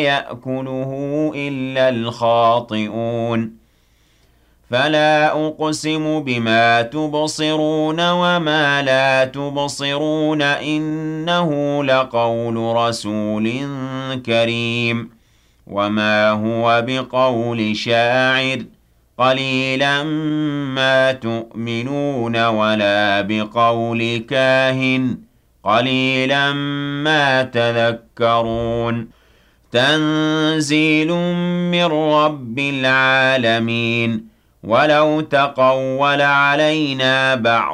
يأكله إلا الخاطئون فلا أقسم بما تبصرون وما لا تبصرون إنه لقول رسول كريم وما هو بقول شاعر قليلا ما تؤمنون ولا بقول كاهن قليلا ما تذكرون تنزيل من رب العالمين ولو تقول علينا بعض